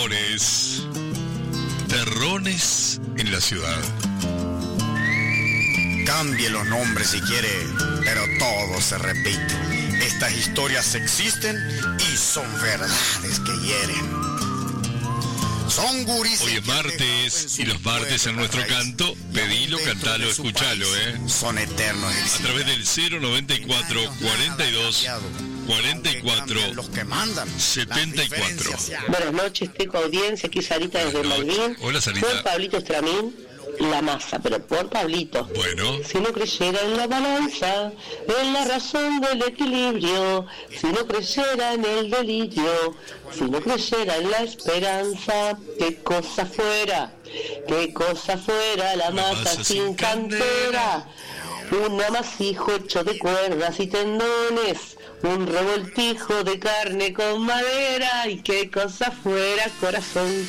Terrones en la ciudad. Cambie los nombres si quiere, pero todo se repite. Estas historias existen y son verdades que hieren. Son guris. Hoy es martes y los martes en nuestro canto, pedilo, cantalo, escuchalo, Son eternos. A través del 094 42 44 los que mandan 74. Buenas noches, Teco Audiencia, aquí Sarita desde Malvin. Hola, Sarita. Por Pablito Estramín, la masa, pero por Pablito. Bueno. Si no creyera en la balanza, en la razón del equilibrio, si no creyera en el delirio, si no creyera en la esperanza, qué cosa fuera la masa sin cantera, un amasijo hecho de cuerdas y tendones, un revoltijo de carne con madera, y qué cosa fuera corazón